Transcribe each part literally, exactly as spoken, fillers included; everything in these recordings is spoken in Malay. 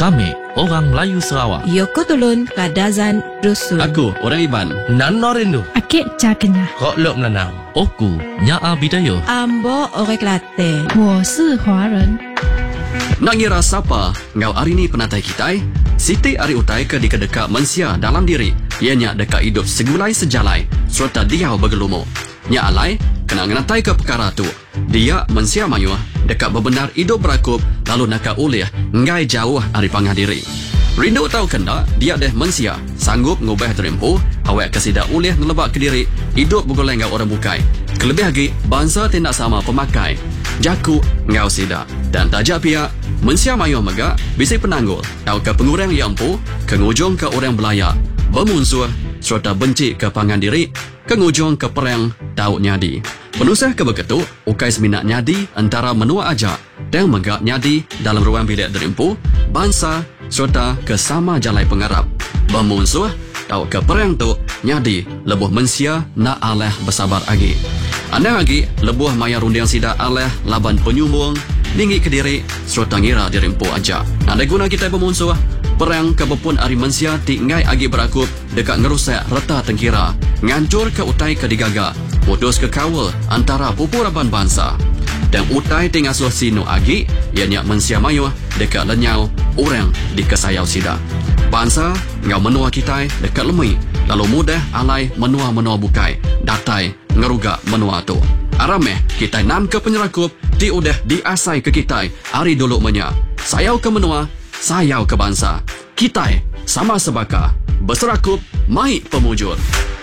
Kami, orang Melayu Sarawak. Yoko Tulun Kadazan Dusun. Aku, orang Iban. Nano Rindu. Akik Cakenya. Kok Lok Nanau. Oku, Nyaa Bidayo. Ambo Orang Kelantan. 我是华人。 Nak ngira siapa ngau hari ni penatai kita? Siti ari utai ke dika-deka mensia dalam diri. Ianya deka hidup segulai sejalai serta dia bergelumu. Nya alai kena ngenatai ke perkara tu. Dia mensia mayu deka bebenar hidup berakup lalu naka ulih ngai jauh ari pangah diri. Rindu tahu kena dia deh mensia sanggup ngubah terimpu awak kesida ulih ngelebak ke diri hidup bergoleng ngau orang bukai. Kelebih lagi bangsa tindak sama pemakai. Jaku ngau sida dan tajak pihak mensia mayu mega bisi penanggul atau ke pengurang yang empu kengujung ke orang belaya bermunsuh serta benci ke pangan diri kengujung ke perang tahu nyadi penusah ke begitu ukai seminat nyadi antara menua aja dan mega nyadi dalam ruang bilik derimpu bangsa serta ke sama jalai pengarap bermunsuh tahu ke perang tu nyadi lebuh mensia na aleh bersabar lagi anda lagi lebuh maya rundiang sida aleh laban penyumbung tinggi ke diri serta ngira dirimpu aja. Ada guna kita bermunsuh perang kebepun ari mensia tinggai agi berakup dekat ngerusak reta tengkira ngancur ke utai ke digaga putus ke kawal antara pupuraban bangsa dan utai tingasuh sino agi ianya mensia mayu dekat lenyau orang di kesayau sida bangsa ngau menua kita dekat lemui lalu mudah alai menua-menua bukai datai ngeruga menua tu arameh kita nam ke penyerakup di udah diasai ke kita hari dulu menya sayau ke menua sayau ke bangsa kita sama sebaka berserakup mai pemujur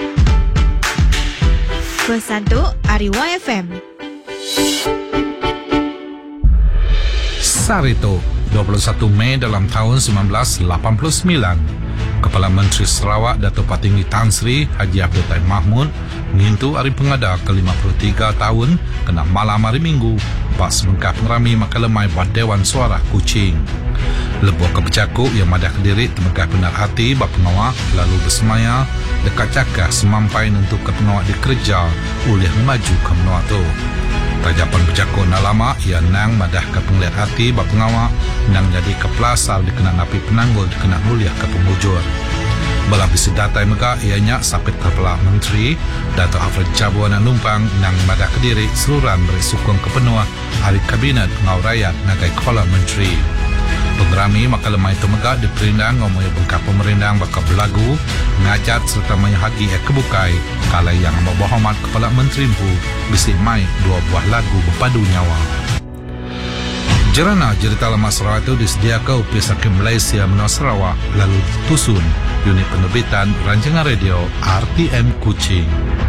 Bersatu Ari Y F M. Sarito, dua puluh satu Mei dalam tahun sembilan belas lapan puluh sembilan. Kepala Menteri Sarawak Datuk Patinggi Tan Sri Haji Abdul Taib Mahmud mengintu hari pengada ke lima puluh tiga tahun kena malam hari Minggu pas mengkap ngerami makalemai buat Dewan Suara Kuching. Lebuh kepecakuk yang madah ke diri temegah benar hati bap pengawak lalu bersemaya dekat cakah semampai untuk ke pengawak dikerja oleh maju ke menua tu. Tajapan pecakuk nak lama ia nang madah ke penglihat hati bap pengawak nang jadi keplasal dikena napi penanggul dikena mulia ke pemujur. Belah bisi datai megah ianya sapit kepala menteri Dato' Alfred Cabua nak numpang nang madah ke diri seluruhan beri sukong kepenuh hari kabinet ngau rakyat nagai kepala menteri. Pengerami makalemai itu megah diperindang ngomong bengkap pemerindang bakal berlagu ngacat serta menyahagi e kebukai kalai yang membohomat kepala menteri mpu bisi mai dua buah lagu berpadu nyawa. Jerana cerita lama Sarawak itu disediakan upis Hakim Malaysia menua Sarawak lalu tusun unit penerbitan rancangan radio R T M Kuching.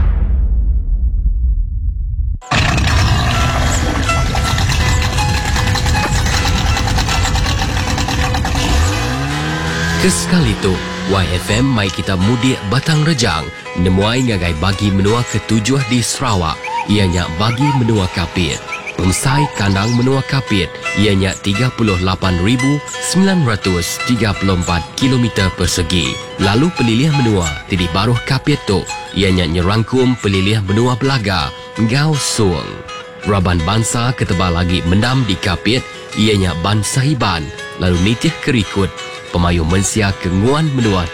Kesekali tu, Y F M mai kita mudik Batang Rejang nemuai ngagai bagi menua ketujuh di Sarawak ianya bagi menua Kapit. Pemsai kandang menua Kapit ianya tiga puluh lapan ribu sembilan ratus tiga puluh empat kilometer persegi. Lalu pelilih menua Tidih Baruh Kapit tu ianya nyerangkum pelilih menua Belaga Ngau Suang. Raban bangsa ketebal lagi mendam di Kapit ianya Ban Sahiban lalu nitih kerikut pemayu mensia kenguan menua